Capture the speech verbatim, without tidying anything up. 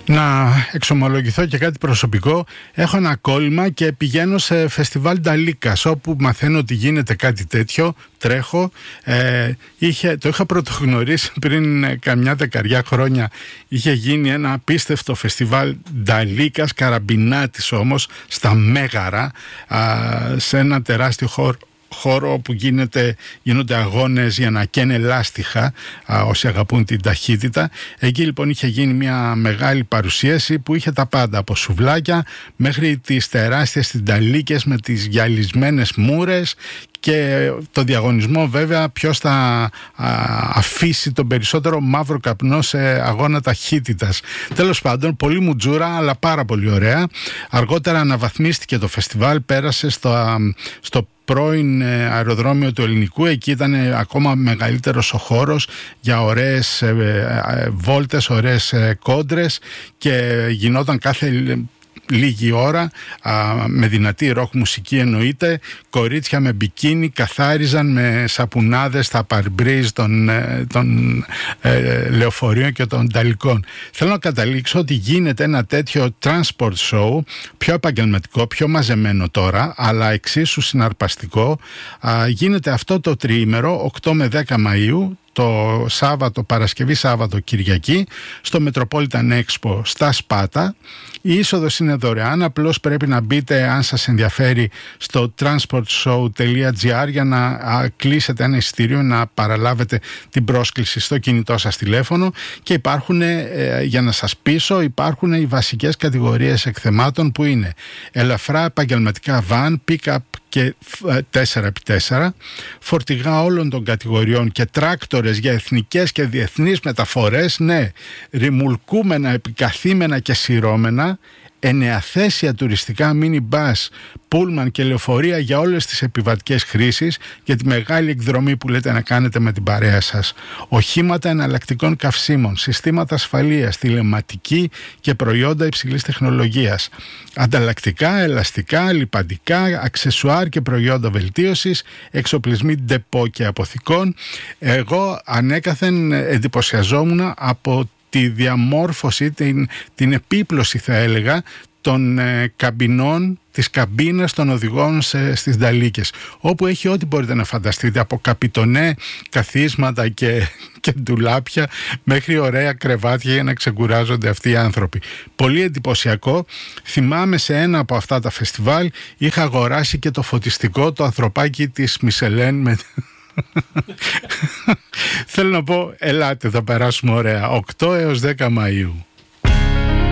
Να εξομολογηθώ και κάτι προσωπικό. Έχω ένα κόλλημα και πηγαίνω σε φεστιβάλ Νταλίκας, όπου μαθαίνω ότι γίνεται κάτι τέτοιο. Τρέχω. Ε, είχε, το είχα πρωτογνωρίσει πριν καμιά δεκαριά χρόνια. Είχε γίνει ένα απίστευτο φεστιβάλ Νταλίκας, Καραμπινάτης όμως, στα Μέγαρα, α, σε ένα τεράστιο χώρο. χώρο όπου γίνεται, γίνονται αγώνες για να καίνε λάστιχα, α, όσοι αγαπούν την ταχύτητα. Εκεί λοιπόν είχε γίνει μια μεγάλη παρουσίαση που είχε τα πάντα, από σουβλάκια μέχρι τις τεράστιες τινταλίκες με τις γυαλισμένες μούρες και το διαγωνισμό βέβαια ποιος θα α, αφήσει τον περισσότερο μαύρο καπνό σε αγώνα ταχύτητας. Τέλος πάντων, πολύ μουτζούρα, αλλά πάρα πολύ ωραία. Αργότερα αναβαθμίστηκε το φεστιβάλ, πέρασε στο, στο πρώην αεροδρόμιο του Ελληνικού. Εκεί ήταν ακόμα μεγαλύτερος ο χώρος για ωραίες ε, ε, βόλτες, ωραίες ε, κόντρες, και γινόταν κάθε λίγη ώρα α, με δυνατή ροκ μουσική εννοείται. Κορίτσια με μπικίνι καθάριζαν με σαπουνάδες τα παρμπρίζ των, των ε, λεωφορείων και των νταλικών. Θέλω να καταλήξω ότι γίνεται ένα τέτοιο transport show, πιο επαγγελματικό, πιο μαζεμένο τώρα, αλλά εξίσου συναρπαστικό. Α, γίνεται αυτό το τριήμερο, οκτώ με δέκα Μαΐου, το Σάββατο, Παρασκευή, Σάββατο, Κυριακή, στο Metropolitan Expo στα Σπάτα. Η είσοδος είναι δωρεάν, απλώς πρέπει να μπείτε, αν σας ενδιαφέρει, στο transportshow τελεία gr για να α, κλείσετε ένα εισιτήριο, να παραλάβετε την πρόσκληση στο κινητό σας τηλέφωνο, και υπάρχουν, ε, για να σας πείσω, υπάρχουν οι βασικές κατηγορίες εκθεμάτων, που είναι ελαφρά επαγγελματικά van, pick-up και τέσσερα επί τέσσερα, φορτηγά όλων των κατηγοριών και τράκτορες για εθνικές και διεθνείς μεταφορές, ναι, ρημουλκούμενα, επικαθήμενα και σειρώμενα, εννεαθέσια τουριστικά mini bus, πούλμαν και λεωφορεία για όλες τις επιβατικές χρήσεις, για τη μεγάλη εκδρομή που λέτε να κάνετε με την παρέα σας. Οχήματα εναλλακτικών καυσίμων, συστήματα ασφαλείας, τηλεματική και προϊόντα υψηλής τεχνολογίας, ανταλλακτικά, ελαστικά, λιπαντικά, αξεσουάρ και προϊόντα βελτίωσης, εξοπλισμοί ντεπό και αποθηκών. Εγώ ανέκαθεν εντυπωσιαζόμουν από τη διαμόρφωση, την, την επίπλωση θα έλεγα, των ε, καμπινών, της καμπίνας των οδηγών σε, στις Νταλίκες, όπου έχει ό,τι μπορείτε να φανταστείτε, από καπιτονέ καθίσματα και, και ντουλάπια μέχρι ωραία κρεβάτια για να ξεκουράζονται αυτοί οι άνθρωποι. Πολύ εντυπωσιακό. Θυμάμαι σε ένα από αυτά τα φεστιβάλ είχα αγοράσει και το φωτιστικό, το ανθρωπάκι της Μισελέν με... Θέλω να πω, ελάτε, θα περάσουμε ωραία. οκτώ έως δέκα Μαΐου.